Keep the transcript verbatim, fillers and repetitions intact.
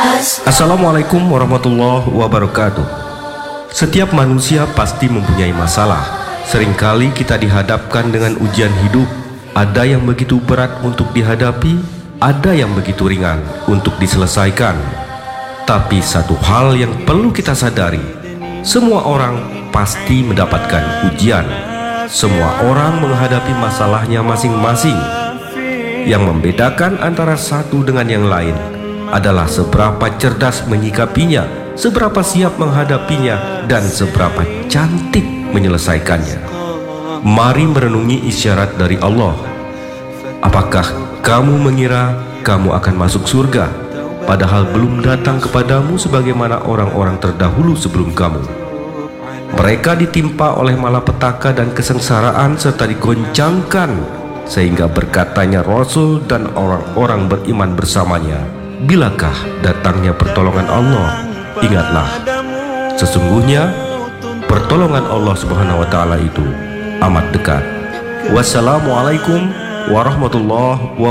Assalamualaikum warahmatullahi wabarakatuh. Setiap manusia pasti mempunyai masalah. Seringkali kita dihadapkan dengan ujian hidup. Ada yang begitu berat untuk dihadapi, ada yang begitu ringan untuk diselesaikan. Tapi satu hal yang perlu kita sadari, semua orang pasti mendapatkan ujian. Semua orang menghadapi masalahnya masing-masing. Yang membedakan antara satu dengan yang lain adalah seberapa cerdas menyikapinya, seberapa siap menghadapinya, dan seberapa cantik menyelesaikannya. Mari merenungi isyarat dari Allah. Apakah kamu mengira kamu akan masuk surga, padahal belum datang kepadamu sebagaimana orang-orang terdahulu sebelum kamu? Mereka ditimpa oleh malapetaka dan kesengsaraan serta digoncangkan, sehingga berkatanya Rasul dan orang-orang beriman bersamanya, bilakah datangnya pertolongan Allah? Ingatlah, sesungguhnya pertolongan Allah Subhanahu wa Ta'ala itu amat dekat. Wassalamualaikum warahmatullahi wabarakatuh.